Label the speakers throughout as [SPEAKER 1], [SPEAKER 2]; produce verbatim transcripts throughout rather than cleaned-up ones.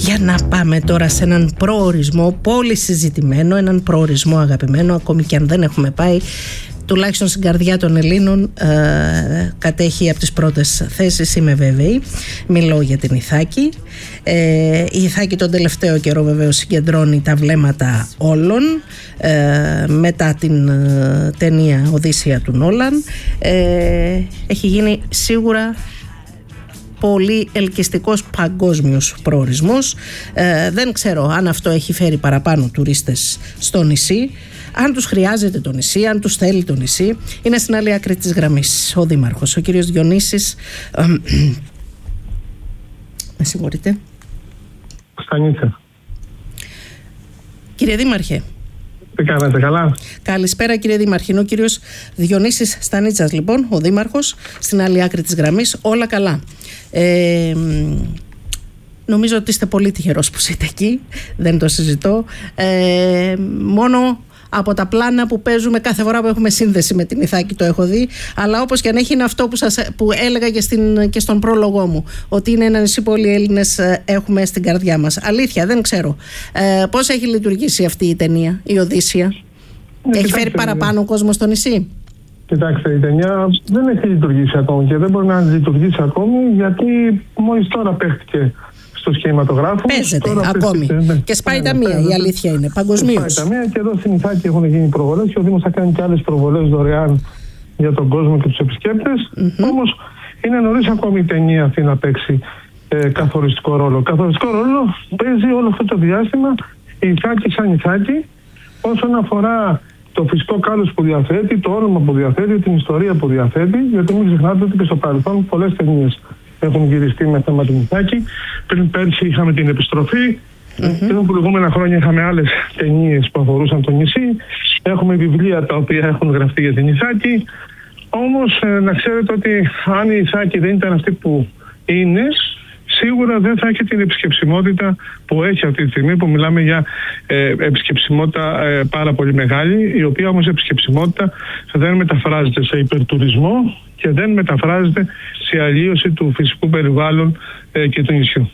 [SPEAKER 1] Για να πάμε τώρα σε έναν προορισμό πολύ συζητημένο, έναν προορισμό αγαπημένο, ακόμη και αν δεν έχουμε πάει, τουλάχιστον στην καρδιά των Ελλήνων ε, κατέχει από τις πρώτες θέσεις, είμαι βέβαιη. Μιλώ για την Ιθάκη. Ε, η Ιθάκη τον τελευταίο καιρό βεβαίως συγκεντρώνει τα βλέμματα όλων ε, μετά την ε, ταινία Οδύσσεια του Νόλαν. Ε, έχει γίνει σίγουρα πολύ ελκυστικός παγκόσμιος προορισμός. Ε, δεν ξέρω αν αυτό έχει φέρει παραπάνω τουρίστες στο νησί, αν τους χρειάζεται το νησί, αν τους θέλει το νησί. Είναι στην άλλη άκρη της γραμμής ο Δήμαρχος, ο κύριος Διονύσης ε, με συγχωρείτε
[SPEAKER 2] Στανίτσα.
[SPEAKER 1] Κύριε Δήμαρχε,
[SPEAKER 2] τι κάνετε, καλά?
[SPEAKER 1] Καλησπέρα κύριε Δήμαρχε. Είναι ο κύριος Διονύσης Στανίτσας λοιπόν, ο Δήμαρχος, στην άλλη άκρη της γραμμής. Όλα καλά. Ε, νομίζω ότι είστε πολύ τυχερός που είστε εκεί, δεν το συζητώ. Ε, μόνο από τα πλάνα που παίζουμε κάθε φορά που έχουμε σύνδεση με την Ιθάκη το έχω δει, αλλά όπως και αν έχει, είναι αυτό που, σας, που έλεγα και, στην, και στον πρόλογό μου, ότι είναι ένα νησί που όλοι οι Έλληνες έχουμε στην καρδιά μας. Αλήθεια, δεν ξέρω ε, πώς έχει λειτουργήσει αυτή η ταινία, η Οδύσσεια. Ε, έχει κοιτάξτε, φέρει παραπάνω ναι. κόσμο στο νησί?
[SPEAKER 2] Κοιτάξτε, η ταινία δεν έχει λειτουργήσει ακόμη και δεν μπορεί να λειτουργήσει ακόμη, γιατί μόλις τώρα παίχτηκε στο σχηματογράφο.
[SPEAKER 1] Παίζεται ακόμη. Ναι. Και σπάει ναι, ταμεία, ναι, η αλήθεια είναι. Παγκοσμίως.
[SPEAKER 2] Σπάει ταμεία και εδώ στην Ιθάκη έχουν γίνει προβολές και ο Δήμος θα κάνει και άλλες προβολές δωρεάν για τον κόσμο και τους επισκέπτες. Mm-hmm. Όμως είναι νωρίς ακόμη η ταινία αυτή να παίξει ε, καθοριστικό ρόλο. Καθοριστικό ρόλο παίζει όλο αυτό το διάστημα η Ιθάκη σαν Ιθάκη, όσον αφορά το φυσικό κάλος που διαθέτει, το όνομα που διαθέτει, την ιστορία που διαθέτει, γιατί μην ξεχνάτε ότι και στο παρελθόν πολλές ταινίες έχουν γυριστεί με θέμα την Ιθάκη. Πριν πέρσι είχαμε την Επιστροφή. Mm-hmm. Πριν προηγούμενα χρόνια είχαμε άλλες ταινίες που αφορούσαν το νησί. Έχουμε βιβλία τα οποία έχουν γραφτεί για την Ιθάκη. Όμως ε, να ξέρετε ότι αν η Ιθάκη δεν ήταν αυτή που είναι, σίγουρα δεν θα έχει την επισκεψιμότητα που έχει αυτή τη στιγμή, που μιλάμε για ε, επισκεψιμότητα ε, πάρα πολύ μεγάλη, η οποία όμως επισκεψιμότητα δεν μεταφράζεται σε υπερτουρισμό και δεν μεταφράζεται σε αλλίωση του φυσικού περιβάλλον ε, και του νησιού.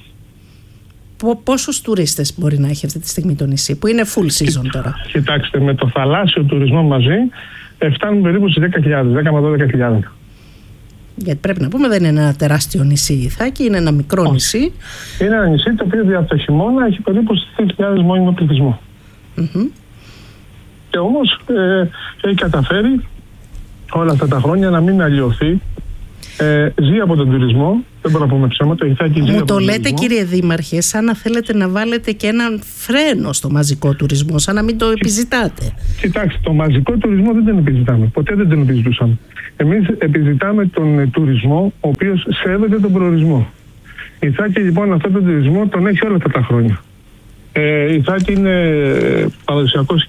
[SPEAKER 1] Πόσους τουρίστες μπορεί να έχει αυτή τη στιγμή το νησί, που είναι full season τώρα?
[SPEAKER 2] Κοιτάξτε, με το θαλάσσιο τουρισμό μαζί ε, φτάνουν περίπου στις δέκα χιλιάδες, δέκα με δώδεκα χιλιάδες.
[SPEAKER 1] Γιατί πρέπει να πούμε, δεν είναι ένα τεράστιο νησί η Ιθάκη, είναι ένα μικρό Όχι. νησί.
[SPEAKER 2] Είναι ένα νησί το οποίο δια το χειμώνα έχει περίπου στις τρεις χιλιάδες μόνιμο πληθυσμό. Mm-hmm. Και όμως ε, έχει καταφέρει όλα αυτά τα χρόνια να μην αλλοιωθεί. Ε, ζει από τον τουρισμό, δεν μπορώ να πούμε ψέματα. Η Ιθάκη ζει
[SPEAKER 1] Μου
[SPEAKER 2] από
[SPEAKER 1] το
[SPEAKER 2] τον
[SPEAKER 1] λέτε
[SPEAKER 2] τουρισμό.
[SPEAKER 1] Κύριε Δήμαρχε, σαν να θέλετε να βάλετε και έναν φρένο στο μαζικό τουρισμό, σαν να μην το επιζητάτε.
[SPEAKER 2] Κοιτάξτε, το μαζικό τουρισμό δεν τον επιζητάμε. Ποτέ δεν τον επιζητούσαμε. Εμείς επιζητάμε τον τουρισμό ο οποίος σέβεται τον προορισμό. Η Ιθάκη λοιπόν αυτόν τον τουρισμό τον έχει όλα αυτά τα χρόνια. Ε, η Ιθάκη είναι παραδοσιακός